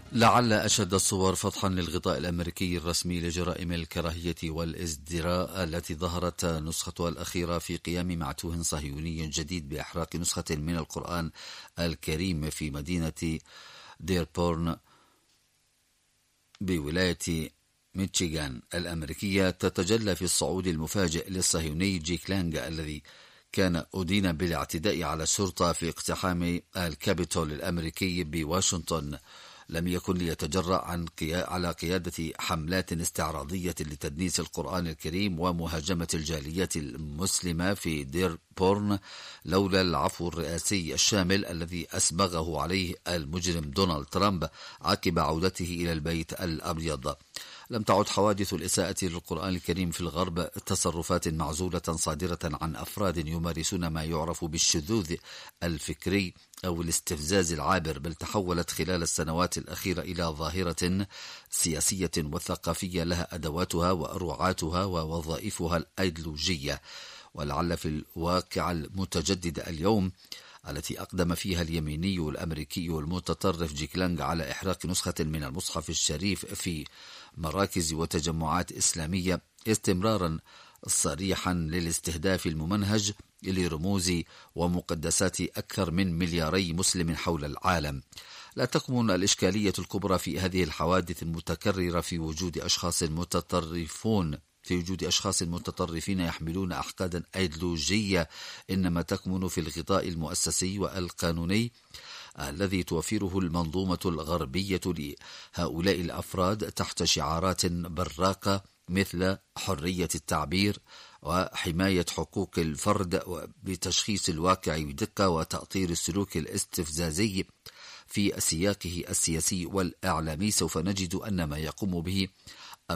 لعل أشد الصور فضحا للغطاء الأمريكي الرسمي لجرائم الكراهية والازدراء التي ظهرت نسختها الأخيرة في قيام معتوه صهيوني جديد بإحراق نسخة من القرآن الكريم في مدينة ديربورن بولاية ميشيغان الأمريكية، تتجلى في الصعود المفاجئ للصهيوني جيك لانغ الذي كان أدين بالاعتداء على الشرطة في اقتحام الكابيتول الأمريكي بواشنطن. لم يكن ليتجرأ على قيادة حملات استعراضية لتدنيس القرآن الكريم ومهاجمة الجاليات المسلمة في ديربورن لولا العفو الرئاسي الشامل الذي أسبغه عليه المجرم دونالد ترامب عقب عودته إلى البيت الأبيض. لم تعد حوادث الإساءة للقرآن الكريم في الغرب تصرفات معزولة صادرة عن أفراد يمارسون ما يعرف بالشذوذ الفكري أو الاستفزاز العابر، بل تحولت خلال السنوات الأخيرة إلى ظاهرة سياسية وثقافية لها أدواتها وأروعاتها ووظائفها الأيديولوجية. ولعل في الواقع المتجدد اليوم التي أقدم فيها اليميني الأمريكي المتطرف جيك لانغ على إحراق نسخة من المصحف الشريف في مراكز وتجمعات إسلامية استمرارا صريحا للاستهداف الممنهج لرموز ومقدسات أكثر من 2 مليار مسلم حول العالم. لا تكمن الإشكالية الكبرى في هذه الحوادث المتكررة في وجود أشخاص متطرفين يحملون أحقادا أيديولوجية، إنما تكمن في الغطاء المؤسسي والقانوني الذي توفره المنظومة الغربية لهؤلاء الأفراد تحت شعارات براقة مثل حرية التعبير وحماية حقوق الفرد، بتشخيص الواقع بدقة وتأطير السلوك الاستفزازي في سياقه السياسي والإعلامي. سوف نجد أن ما يقوم به